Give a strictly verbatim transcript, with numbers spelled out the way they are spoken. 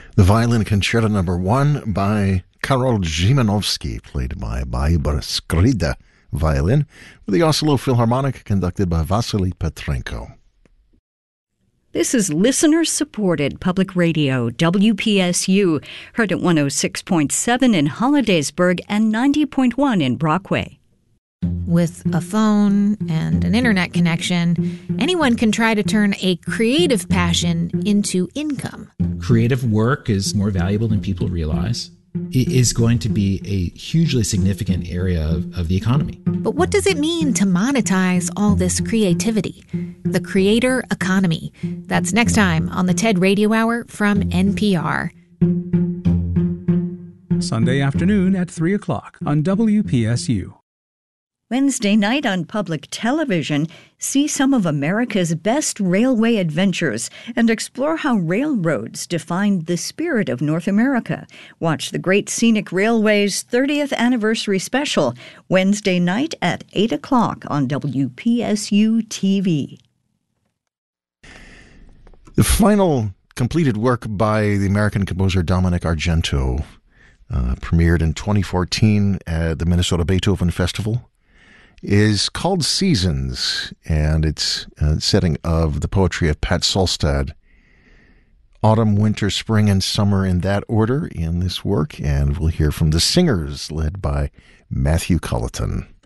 The Violin Concerto Number One by Karol Szymanowski, played by Barbara Skrzyda violin, with the Oslo Philharmonic conducted by Vasily Petrenko. This is listener-supported public radio, W P S U, heard at one oh six point seven in Hollidaysburg and ninety point one in Brockway. With a phone and an internet connection, anyone can try to turn a creative passion into income. Creative work is more valuable than people realize. It is going to be a hugely significant area of, of the economy. But what does it mean to monetize all this creativity? The creator economy. That's next time on the TED Radio Hour from N P R. Sunday afternoon at three o'clock on W P S U. Wednesday night on public television, see some of America's best railway adventures and explore how railroads defined the spirit of North America. Watch the Great Scenic Railway's thirtieth Anniversary Special, Wednesday night at eight o'clock on W P S U T V. The final completed work by the American composer Dominic Argento uh, premiered in twenty fourteen at the Minnesota Beethoven Festival is called Seasons, and it's a setting of the poetry of Pat Solstad. Autumn, winter, spring, and summer in that order in this work, and we'll hear from the singers led by Matthew Culleton.